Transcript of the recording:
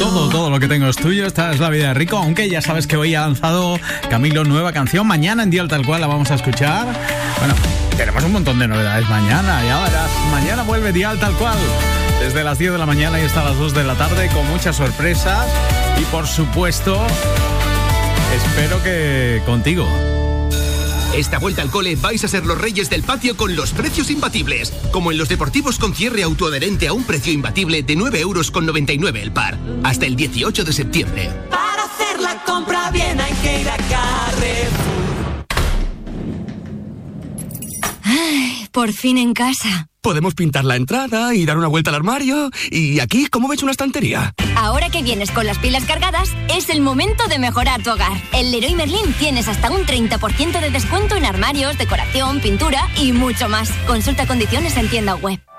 Todo lo que tengo es tuyo. Esta es la vida de Rico. Aunque ya sabes que hoy ha lanzado Camilo nueva canción. Mañana en Dial Tal Cual la vamos a escuchar. Bueno, tenemos un montón de novedades mañana. Ya verás, mañana vuelve Dial Tal Cual. Desde las 10 de la mañana y hasta las 2 de la tarde con muchas sorpresas. Y por supuesto, espero que contigo. Esta vuelta al cole vais a ser los reyes del patio con los precios imbatibles. Como en los deportivos con cierre autoadherente a un precio imbatible de 9,99 € el par. Hasta el 18 de septiembre. Para hacer la compra bien hay que ir a Carrefour. Ay, por fin en casa. Podemos pintar la entrada y dar una vuelta al armario. Y aquí, ¿cómo ves una estantería? Ahora que vienes con las pilas cargadas, es el momento de mejorar tu hogar. En Leroy Merlin tienes hasta un 30% de descuento en armarios, decoración, pintura y mucho más. Consulta condiciones en tienda web.